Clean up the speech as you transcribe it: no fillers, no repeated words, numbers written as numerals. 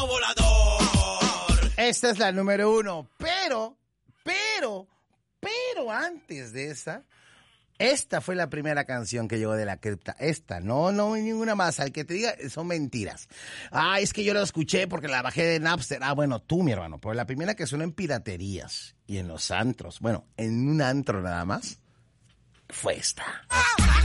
plato volador. Esta es la número 1, pero antes de esta fue la primera canción que llegó de la cripta. Esta, no ninguna más. Al que te diga, son mentiras. Es que yo la escuché porque la bajé de Napster. Bueno, tú, mi hermano. Pero la primera que sonó en piraterías y en los antros. Bueno, en un antro nada más, fue esta.